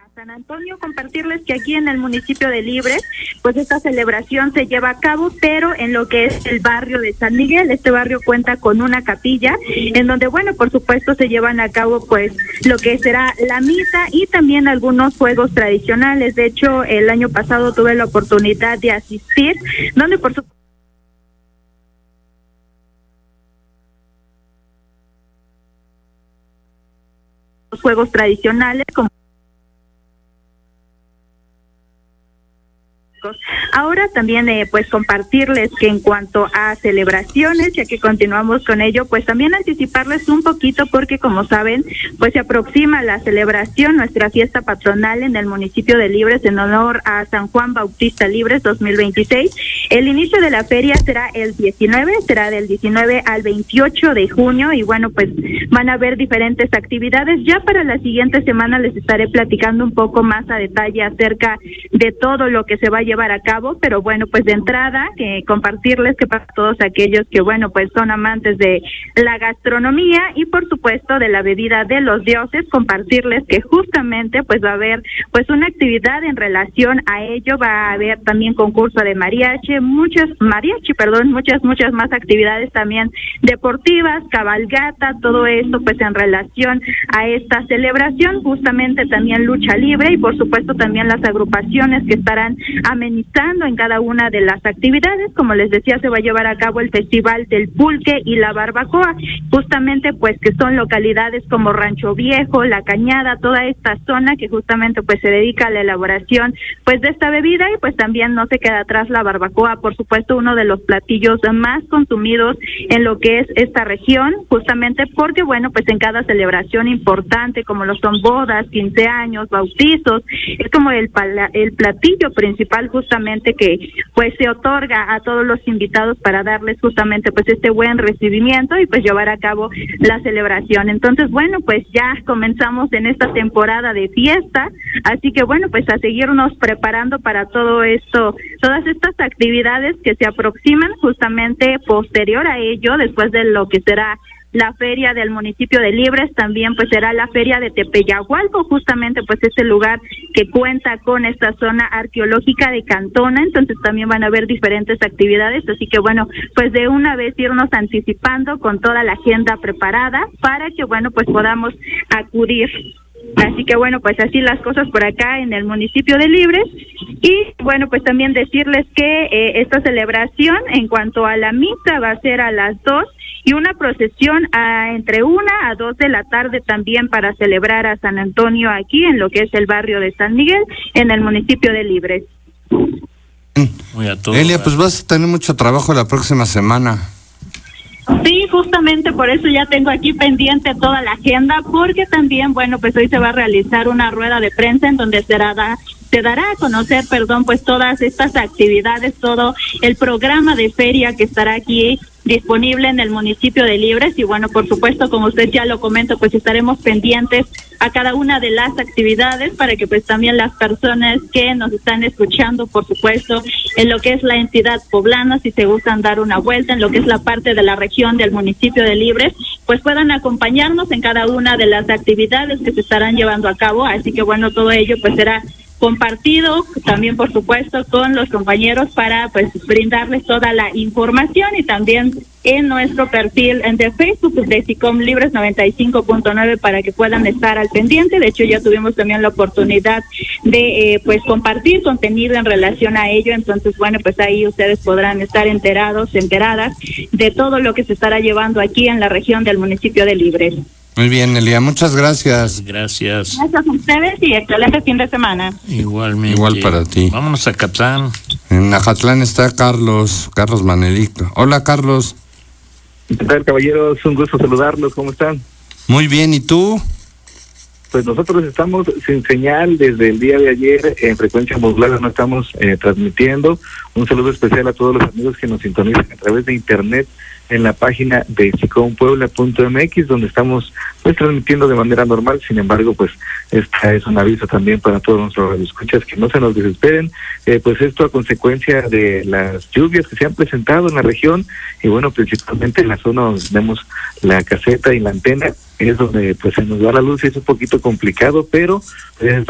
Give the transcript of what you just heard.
San Antonio, compartirles que aquí en el municipio de Libres, pues esta celebración se lleva a cabo, pero en lo que es el barrio de San Miguel. Este barrio cuenta con una capilla en donde, bueno, por supuesto se llevan a cabo pues lo que será la misa y también algunos juegos tradicionales. De hecho, el año pasado tuve la oportunidad de asistir, donde por supuesto los juegos tradicionales como ahora también pues compartirles que en cuanto a celebraciones, ya que continuamos con ello, pues también anticiparles un poquito porque como saben, pues se aproxima la celebración, nuestra fiesta patronal en el municipio de Libres en honor a San Juan Bautista Libres 2026. El inicio de la feria será el 19, será del 19 al 28 de junio y bueno, pues van a haber diferentes actividades. Ya para la siguiente semana les estaré platicando un poco más a detalle acerca de todo lo que se va a llevar a cabo, pero bueno, pues de entrada compartirles que para todos aquellos que bueno, pues son amantes de la gastronomía y por supuesto de la bebida de los dioses, compartirles que justamente pues va a haber pues una actividad en relación a ello. Va a haber también concurso de mariachi, muchas más actividades también deportivas, cabalgata, todo esto pues en relación a esta celebración, justamente también lucha libre y por supuesto también las agrupaciones que estarán amenizando en cada una de las actividades. Como les decía, se va a llevar a cabo el Festival del Pulque y la Barbacoa, justamente pues que son localidades como Rancho Viejo, La Cañada, toda esta zona que justamente pues se dedica a la elaboración pues de esta bebida y pues también no se queda atrás la barbacoa, por supuesto uno de los platillos más consumidos en lo que es esta región, justamente porque bueno, pues en cada celebración importante como lo son bodas, 15 años, bautizos, es como el platillo principal justamente que pues se otorga a todos los invitados para darles justamente pues este buen recibimiento y pues llevar a cabo la celebración. Entonces bueno, pues ya comenzamos en esta temporada de fiesta, así que bueno, pues a seguirnos preparando para todo esto, todas estas actividades que se aproximan justamente posterior a ello, después de lo que será la feria del municipio de Libres, también pues será la feria de Tepeyagualco, justamente pues este lugar que cuenta con esta zona arqueológica de Cantona, entonces también van a haber diferentes actividades, así que bueno, pues de una vez irnos anticipando con toda la agenda preparada para que bueno, pues podamos acudir. Así que bueno, pues así las cosas por acá en el municipio de Libres y bueno, pues también decirles que esta celebración en cuanto a la misa va a ser a las 2 y una procesión entre 1 a 2 de la tarde también para celebrar a San Antonio aquí en lo que es el barrio de San Miguel en el municipio de Libres. Elia, pues vas a tener mucho trabajo la próxima semana. Sí, justamente por eso ya tengo aquí pendiente toda la agenda, porque también, bueno, pues hoy se va a realizar una rueda de prensa en donde se dará a conocer, pues todas estas actividades, todo el programa de feria que estará aquí disponible en el municipio de Libres y bueno, por supuesto, como usted ya lo comenta, pues estaremos pendientes a cada una de las actividades para que pues también las personas que nos están escuchando, por supuesto, en lo que es la entidad poblana, si se gustan dar una vuelta en lo que es la parte de la región del municipio de Libres, pues puedan acompañarnos en cada una de las actividades que se estarán llevando a cabo, así que bueno, todo ello pues será compartido también por supuesto con los compañeros para pues brindarles toda la información y también en nuestro perfil de Facebook de SICOM Libres 95.9 para que puedan estar al pendiente. De hecho ya tuvimos también la oportunidad de pues compartir contenido en relación a ello, entonces bueno, pues ahí ustedes podrán estar enteradas de todo lo que se estará llevando aquí en la región del municipio de Libres. Muy bien, Elia, muchas gracias. Gracias. Gracias a ustedes y excelente fin de semana. Igualmente. Igual para ti. Vámonos a Acatlán. En Acatlán está Carlos Manelito. Hola, Carlos. ¿Qué tal, caballeros? Un gusto saludarlos. ¿Cómo están? Muy bien, ¿y tú? Pues nosotros estamos sin señal desde el día de ayer, en frecuencia modulada no estamos transmitiendo. Un saludo especial a todos los amigos que nos sintonizan a través de internet en la página de sicompuebla.mx, donde estamos pues transmitiendo de manera normal. Sin embargo, pues esta es un aviso también para todos nuestros radioescuchas que no se nos desesperen, pues esto a consecuencia de las lluvias que se han presentado en la región y bueno, principalmente en la zona donde tenemos la caseta y la antena, es donde pues se nos va la luz y es un poquito complicado, pero